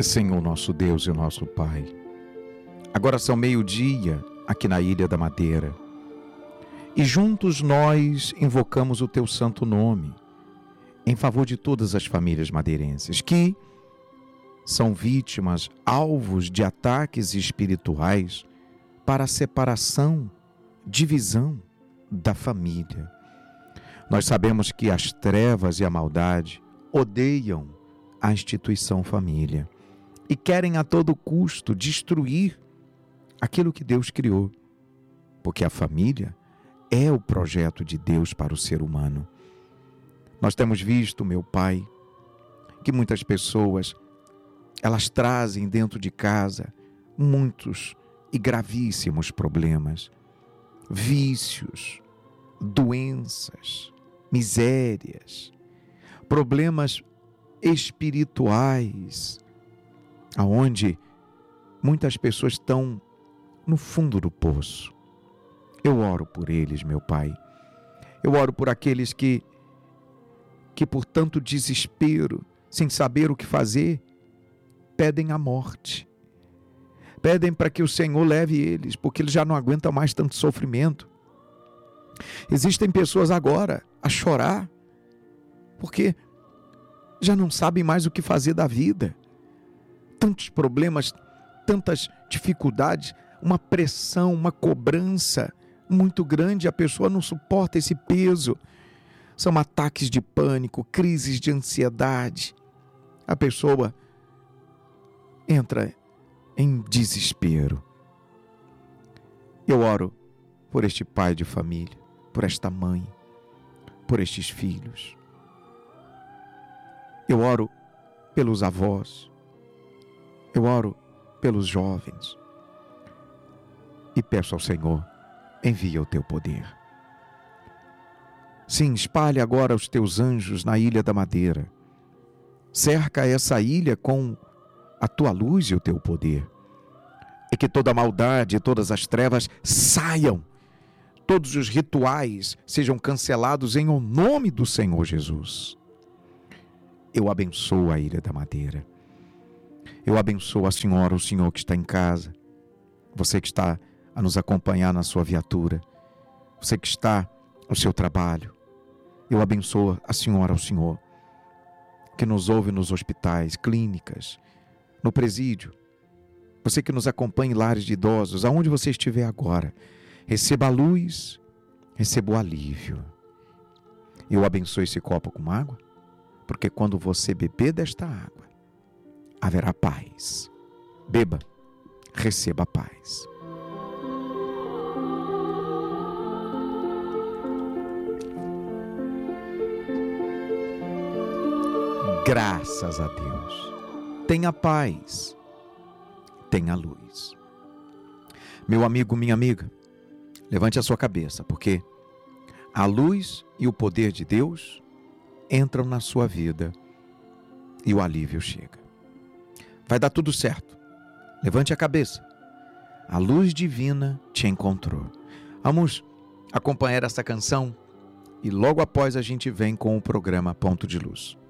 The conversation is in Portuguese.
Senhor nosso Deus e o nosso Pai, agora são 12h aqui na Ilha da Madeira e juntos nós invocamos o Teu santo nome em favor de todas as famílias madeirenses que são vítimas, alvos de ataques espirituais para a separação, divisão da família. Nós sabemos que as trevas e a maldade odeiam a instituição família e querem a todo custo destruir aquilo que Deus criou, porque a família é o projeto de Deus para o ser humano. Nós temos visto, meu Pai, que muitas pessoas, elas trazem dentro de casa muitos e gravíssimos problemas, vícios, doenças, misérias, problemas espirituais, aonde muitas pessoas estão no fundo do poço. Eu oro por eles, meu Pai. Eu oro por aqueles que por tanto desespero, sem saber o que fazer, pedem a morte. Pedem para que o Senhor leve eles, porque eles já não aguentam mais tanto sofrimento. Existem pessoas agora a chorar, porque já não sabem mais o que fazer da vida. Tantos problemas, tantas dificuldades, uma pressão, uma cobrança muito grande, a pessoa não suporta esse peso. São ataques de pânico, crises de ansiedade. A pessoa entra em desespero. Eu oro por este pai de família, por esta mãe, por estes filhos. Eu oro pelos avós. Eu oro pelos jovens. E peço ao Senhor, envia o teu poder. Sim, espalhe agora os teus anjos na Ilha da Madeira. Cerca essa ilha com a tua luz e o teu poder. E que toda a maldade e todas as trevas saiam. Todos os rituais sejam cancelados em o nome do Senhor Jesus. Eu abençoo a Ilha da Madeira. Eu abençoo a senhora, o senhor que está em casa. Você que está a nos acompanhar na sua viatura. Você que está no seu trabalho. Eu abençoo a senhora, o senhor, que nos ouve nos hospitais, clínicas, no presídio. Você que nos acompanha em lares de idosos, aonde você estiver agora, receba a luz, receba o alívio. Eu abençoo esse copo com água, porque quando você beber desta água, haverá paz. Beba, receba a paz. Graças a Deus. Tenha paz, tenha luz. Meu amigo, minha amiga, levante a sua cabeça, porque a luz e o poder de Deus entram na sua vida e o alívio chega. Vai dar tudo certo. Levante a cabeça. A luz divina te encontrou. Vamos acompanhar essa canção e logo após a gente vem com o programa Ponto de Luz.